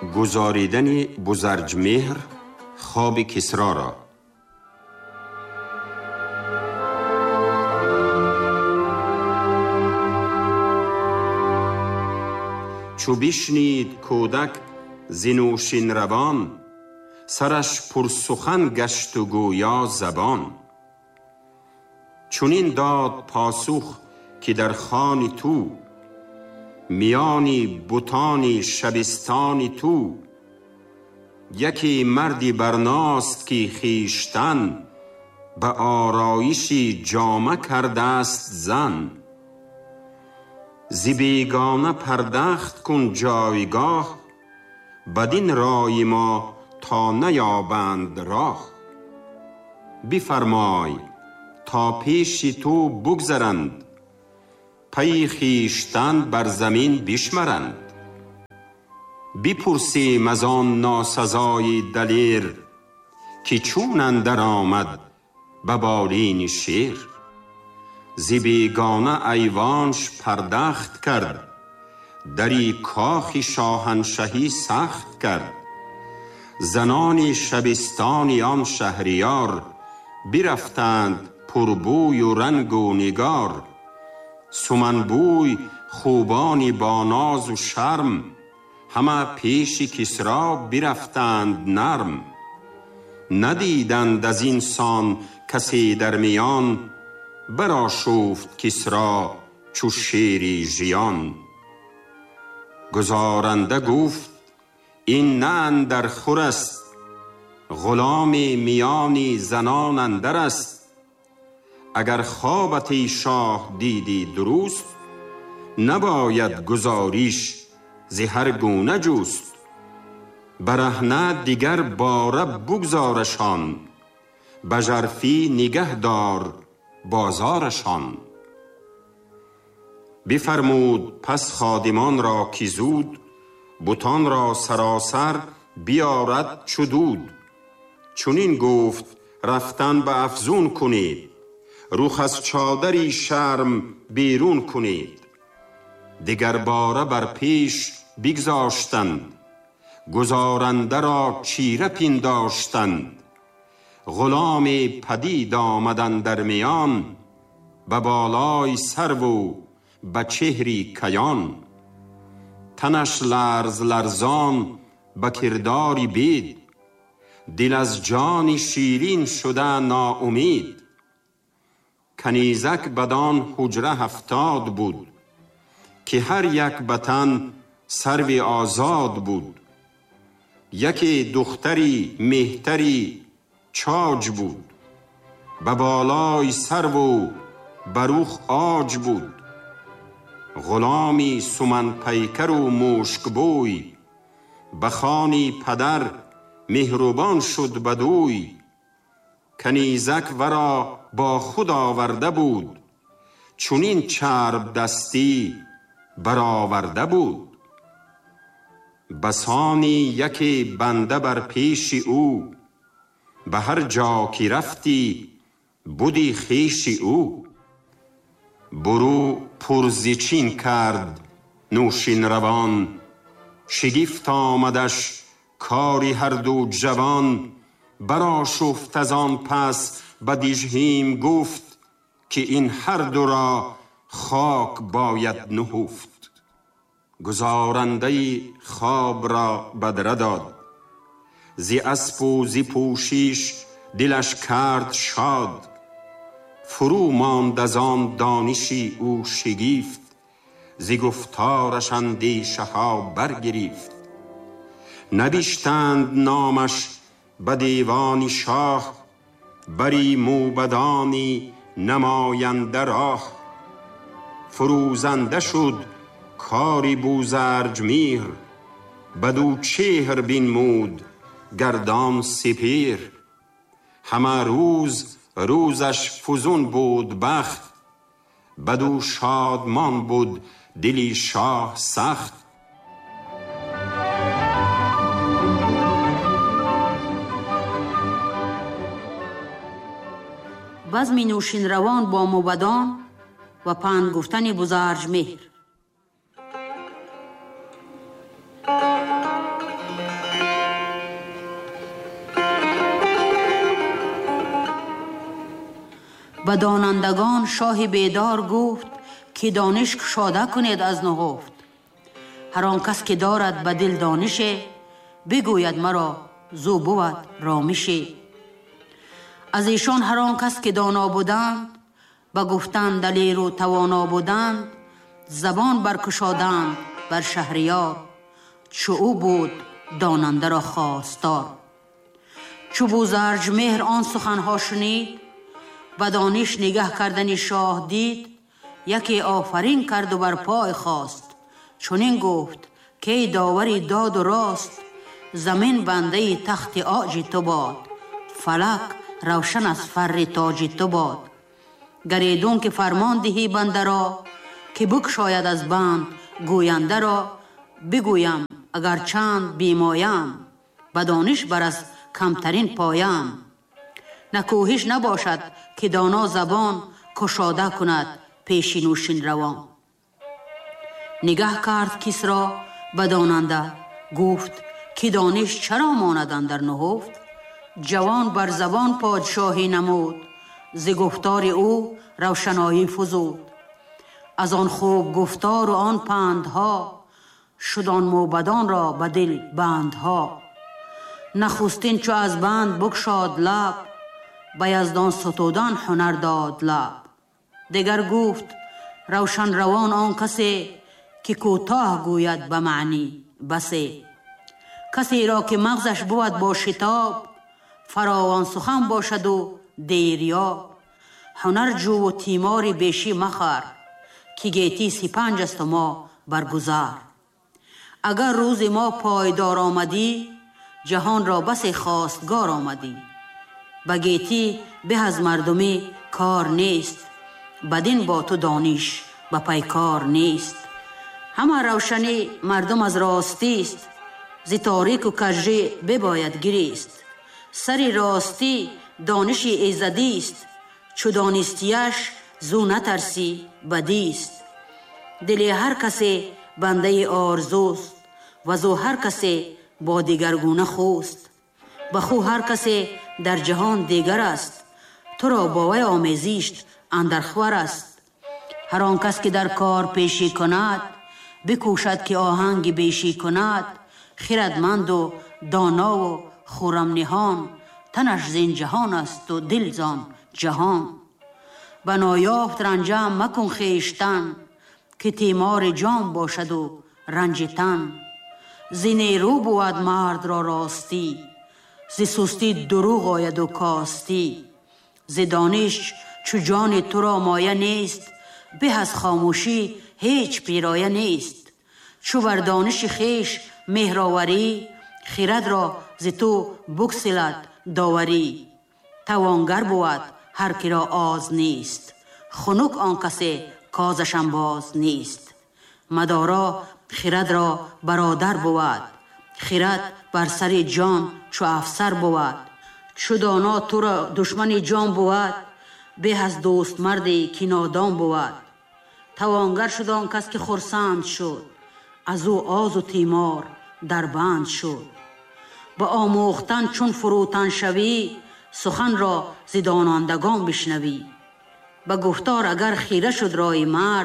گزاریدن بزرجمهر خواب کسری را. چو بشنید کودک ز نوشین روان، سرش پر سخن گشت و گویا زبان. چنین داد پاسخ که در خان تو، میانی بتانی شبستان تو. یکی مردی برناست که خویشتن، به آرایشی جامه کرده است زن. ز بیگانه پردخت کن جایگاه، بدین رای ما تا نیابند راه. بفرمای تا پیش تو بگذرند، پی خویشتن بر زمین بشمرند. بپرسیم از آن ناسزای دلیر، که چون اندر آمد به بالین شیر. ز بیگانه ایوانش پردخت کرد، دری کاخ شاهنشهی سخت کرد. زنان شبستان آن شهریار، برفتند پربوی و رنگ و نگار. سمنبوی خوبانی با ناز و شرم، همه پیش کسری برفتند نرم. ندیدند از این سان کسی در میان، برآشفت کسری چو شیر ژیان. گزارنده گفت این نه اندر خور است، غلام میانی زنان اندر است. اگر خوابت ای شاه دیدی درست، نباید گزاریش ز هر گونه جست. برهنه دیگر باره بگذارشان، به ژرفی نگه دار بازارشان. بفرمود پس خادمان را که زود، بتان را سراسر بیارد چو دود. چنین گفت رفتن به افزون کنید، رخ از چادری شرم بیرون کنید. دگر باره بر پیش بگذاشتند، گزارنده را چیره پنداشتند. غلام پدید آمدن در میان، به بالای سرو و به چهری کیان. تنش لرز لرزان به کرداری بید، دل از جان شیرین شده ناامید. کنیزک بدان حجره 70 بود، که هر یک بتن سرو آزاد بود. یکی دختری مهتری چاج بود، به بالای سرو و بروخ آج بود. غلامی سمن پیکر و مشک بوی، به خانی پدر مهربان شد بدوی. کنیزک ورا با خود آورده بود، چنین چرب دستی برآورده بود. بسانی یکی بنده بر پیش او، به هر جا که رفتی بودی خویش او. برو پرزیچین کرد نوشین روان، شگفت آمدش کاری هر دو جوان. برآشفت از آن پس به دیژهیم گفت، که این هر دو را خاک باید نهفت. گزارنده خواب را بدره داد، ز اسپ و ز پوشیش دلش کرد شاد. فرو ماند از آن دانشی او شگفت، ز گفتارش اندیشه ها برگرفت. نبشتند نامش به دیوان شاه، بری موبدانی نماینده راه. فروزنده شد کاری بوزرجمهر، بدو چهر بنمود گردان سپیر. همه روز روزش فزون بود بخت، بدو شادمان بود دلی شاه سخت. بزم نوشین روان با موبدان و پند گفتن بزرجمهر. به دانندگان شاه بیدار گفت که دانش کشاده کنید از نهفت. هر آن کس که دارد به دل دانش، بگوید مرا زو بود رامش. از ایشان هر آن کس که دانا بودند، به گفتن دلیر و توانا بودند، زبان برکشادند بر شهریار، چو او بود داننده را خواستار. چو بوزرج مهر آن سخنها شنید، به دانش نگه کردن شاه دید، یکی آفرین کرد و بر پای خواست. چنین گفت که ای داوری داد و راست، زمین بنده تخت عاج تو باد، فلک روشن از فر تاج تو باد. گریدون که فرمان دهی بنده را، که بگشاید از بند گوینده را. بگویم اگر چند بیمایم، به دانش بر از کمترین پایم. نکوهش نباشد که دانا زبان، کشاده کند پیش نوشین روان. نگه کرد کسری به داننده، گفت که دانش چرا ماند اندر نهفت. جوان بر زبان پادشاهی نمود، ز گفتار او روشنایی فزود. از آن خوب گفتار و آن پندها، شد آن موبدان را به دل بندها. نخستین چو از بند بگشاد لب، به یزدان ستودن هنر داد لب. دگر گفت روشن روان آن کسی، که کوتاه گوید به معنی بسی. کسی را که مغزش بود با شتاب، فراوان سخن باشد و دیریاب. هنر جو و تیمار بیشی مخر، که گیتی 35 است و ما برگذر. اگر روز ما پایدار آمدی، جهان را بس خواستگار آمدی. به گیتی به از مردمی کار نیست، بدین با تو دانش به پیکار نیست. همه روشنی مردم از راستی است، ز تاریک و کژی بباید گریست. سری راستی دانش ایزدی است، چو دانستیش زو نترسی بدیست. دل هر کسی بنده آرزوست، و زو هر کسی با دیگرگونه خوست. بخو هر کسی در جهان دیگر است، تو را با وی آمیزیشت اندر خور است. هر آن کس که در کار پیشی کند، بکوشد که آهنگ بیشی کند. خردمند و دانا و خرم نهان، تنش زین جهان است و دل زان جهان. به نایافت رنجم مکن خویشتن، که تیمار جان باشد و رنج تن. ز نیرو بود مرد را راستی، ز سستی دروغ آید و کاستی. ز دانش چو جان تو را مایه نیست، به از خاموشی هیچ پیرایه نیست. چو بر دانش خویش مهر آوری، خرد را ز تو بگسلد داوری. توانگر بود هر که را آز نیست، خنک آن کسی کازشم باز نیست. مدارا خرد را برادر بود، خرد بر سر جان چو افسر بود. چو دانا تو را دشمن جان بود، به از دوست مردی که نادان بود. توانگر شد آن کس که خرسند شد، از او آز و تیمار در بند شد. با آموختن چون فروتن شوی، سخن را ز دانندگان بشنوی. به گفتار اگر خیره شد رای مرد،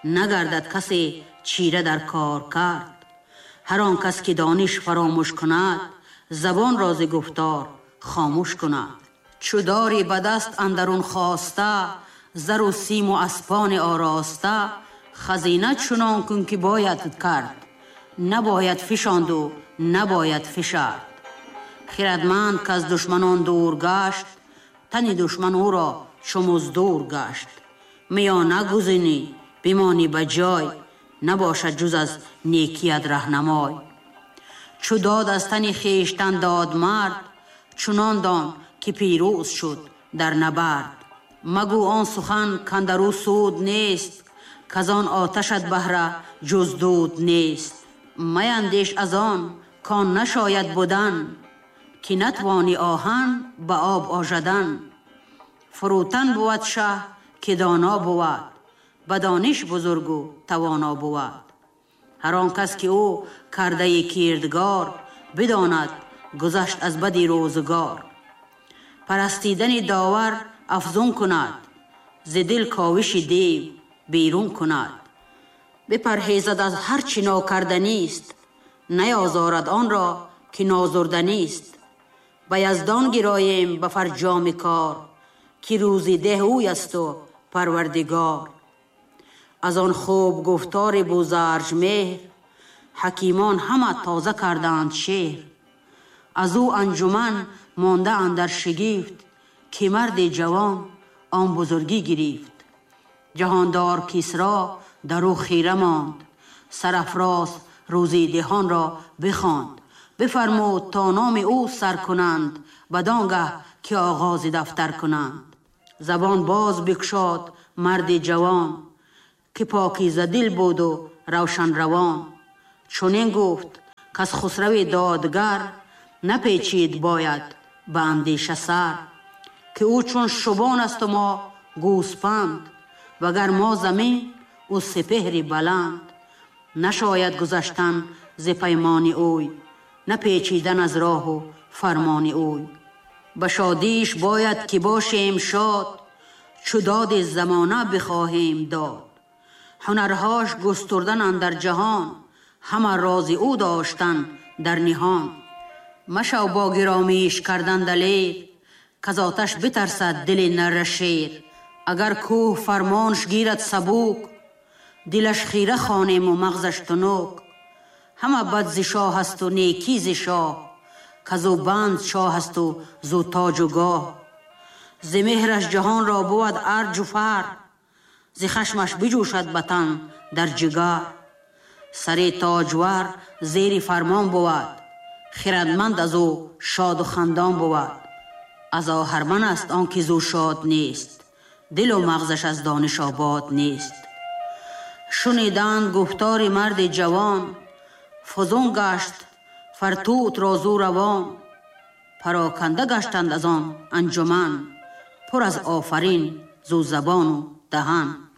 نگردد کسی چیره در کار کرد. هر آن کس که دانش فراموش کند، زبان را ز گفتار خاموش کند. چو داری به دست اندرون خواسته، زر و سیم و اسپان آراسته. خزینه چنان کن که باید کرد، نباید فشاند و نباید فشرد. خردمند که از دشمنان دور گشت، تن دشمن او را چو مزدور گشت. میانه گزینی بمانی به جای، نباشد جز از نیکیت رهنمای. چو داد از تن خویشتن داد مرد، چنان دان که پیروز شد در نبرد. مگو آن سخن کاندرو سود نیست، کزان آتشت بهره جز دود نیست. میندیش از آن کان نشاید بودن، که نتوانی آهن به آب آژدن. فروتن بود شه که دانا بود، به دانش بزرگ و توانا بود. هر آن کس که او کرده کردگار، بداند گذشت از بدی روزگار. پرستیدن داور افزون کند، ز دل کاوش دیو بیرون کند. بپرهیزد از هر چی ناکردنی است، نیازارد آن را که نازردنی است. به یزدان گرایم به فرجام کار، که روزی ده اوی است و پروردگار. از آن خوب گفتار بوزرج مهر، حکیمان همه تازه کردند شعر. از او انجمن مانده اندر شگفت، که مرد جوان آن بزرگی گرفت. جهاندار کسری در او خیره ماند، سرافراز روزی دهان را بخواند. بفرمود تا نام او سر کنند، بدانگه که آغاز دفتر کنند. زبان باز بگشاد مرد جوان، که پاکیزه دل بود و روشن روان. چنین گفت کز خسرو دادگر، نپیچید باید به اندیشه سر. که او چون شبان است و ما گوسپند، وگر ما زمین او سپهر بلند. نشاید گذشتن ز پیمان اوی، نپیچیدن از راه و فرمان اوی. به شادیش باید که باشیم شاد، چو داد زمانه بخواهیم داد. هنرهاش گستردن اندر جهان، همه راز او داشتن در نهان. مشو با گرامیش کردن دلیر، کز آتش بترسد دل نره شیر. اگر کوه فرمانش گیرد سبوک، دلش خیره خوانیم و مغزش تنک. همه بد ز شاه است و نیکی ز شاه، کز او بند شاه است و زو تاج و گاه. ز مهرش جهان را بود ارج و فر، ز خشمش بجوشد وطن در جگر. سر تاجور زیر فرمان بود، خردمند از او شاد و خندان بود. از آهرمن است آن که زو شاد نیست، دل و مغزش از دانش آباد نیست. شنیدند گفتار مرد جوان، فزون گشت فرتوت را زو روان. پراکنده گشتند از آن انجمن، پر از آفرین زو زبان و دهن.